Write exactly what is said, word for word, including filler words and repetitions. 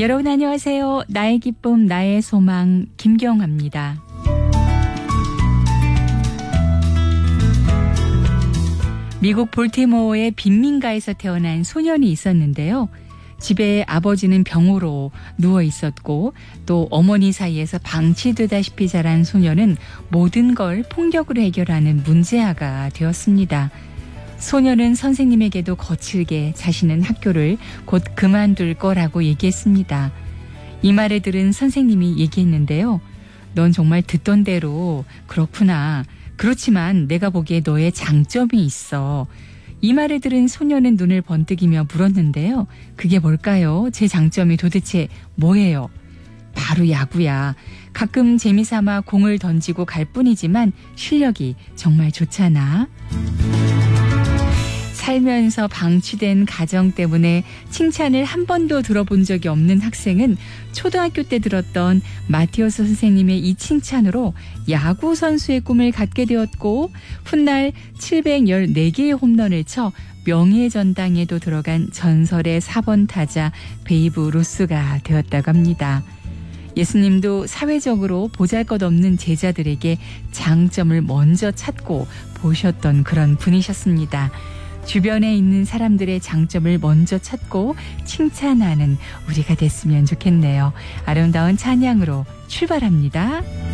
여러분 안녕하세요. 나의 기쁨 나의 소망 김경화입니다. 미국 볼티모어의 빈민가에서 태어난 소년이 있었는데요. 집에 아버지는 병으로 누워 있었고 또 어머니 사이에서 방치되다시피 자란 소년은 모든 걸 폭력으로 해결하는 문제아가 되었습니다. 소년은 선생님에게도 거칠게 자신은 학교를 곧 그만둘 거라고 얘기했습니다. 이 말을 들은 선생님이 얘기했는데요. 넌 정말 듣던 대로 그렇구나. 그렇지만 내가 보기에 너의 장점이 있어. 이 말을 들은 소년은 눈을 번뜩이며 물었는데요. 그게 뭘까요? 제 장점이 도대체 뭐예요? 바로 야구야. 가끔 재미삼아 공을 던지고 갈 뿐이지만 실력이 정말 좋잖아. 살면서 방치된 가정 때문에 칭찬을 한 번도 들어본 적이 없는 학생은 초등학교 때 들었던 마티오스 선생님의 이 칭찬으로 야구 선수의 꿈을 갖게 되었고 훗날 칠백십사 개의 홈런을 쳐 명예전당에도 들어간 전설의 사 번 타자 베이브 루스가 되었다고 합니다. 예수님도 사회적으로 보잘것없는 제자들에게 장점을 먼저 찾고 보셨던 그런 분이셨습니다. 주변에 있는 사람들의 장점을 먼저 찾고 칭찬하는 우리가 됐으면 좋겠네요. 아름다운 찬양으로 출발합니다.